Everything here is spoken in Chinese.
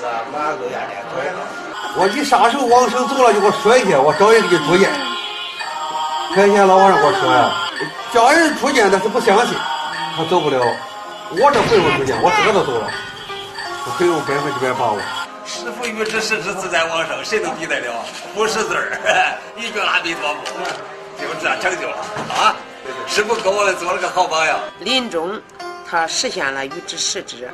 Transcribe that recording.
马上都压电腿了。 我一撒手往生走了，就给我摔下，我找人给住院。开天老和尚跟我说呀，家人出见他是不相信，他走不了。我这回我出见，我自个都走了，我很有100%把握。 师父欲知世之自在往生，谁能比得了？不识字儿，一句阿弥陀佛，就这样成就了啊！师父给我做了个好榜样。 临终，他实现了欲知世之。